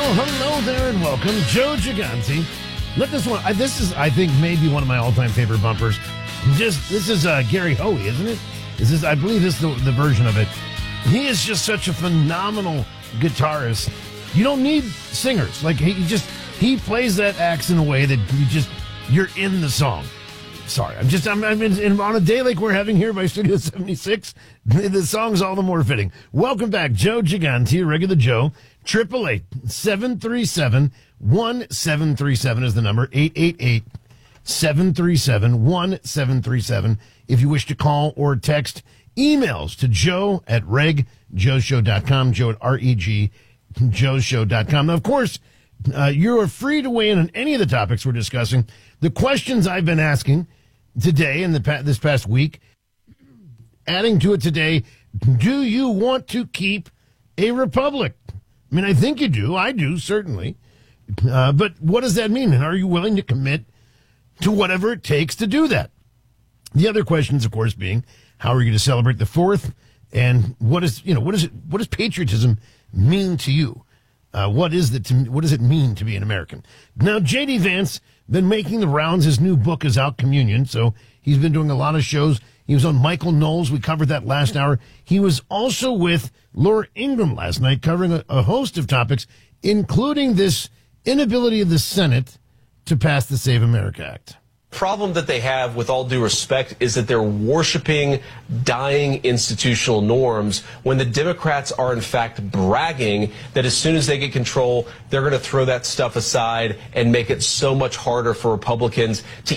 Hello there, and welcome, Joe Gigante. This is, I think, maybe one of my all-time favorite bumpers. This is Gary Hoey, isn't it? I believe this is the version of it. He is just such a phenomenal guitarist. You don't need singers. Like, he plays that axe in a way that you're in the song. Sorry, I'm on a day like we're having here by Studio 76. The song's all the more fitting. Welcome back, Joe Gigante, regular Joe. 888-737-1737 is the number. 888-737-1737. If you wish to call or text, emails to Joe at regjoeshow.com, Joe at regjoeshow.com. Now, of course, you are free to weigh in on any of the topics we're discussing. The questions I've been asking today and this past week, adding to it today, do you want to keep a republic? I mean, I think you do. I do, certainly. But what does that mean? And are you willing to commit to whatever it takes to do that? The other questions, of course, being, how are you going to celebrate the 4th? And what does patriotism mean to you? What does it mean to be an American? Now, J.D. Vance been making the rounds. His new book is out, Communion. So he's been doing a lot of shows. He was on Michael Knowles. We covered that last hour. He was also with Laura Ingraham last night, covering a host of topics, including this inability of the Senate to pass the Save America Act. Problem that they have, with all due respect, is that they're worshiping dying institutional norms when the Democrats are in fact bragging that as soon as they get control, they're going to throw that stuff aside and make it so much harder for Republicans to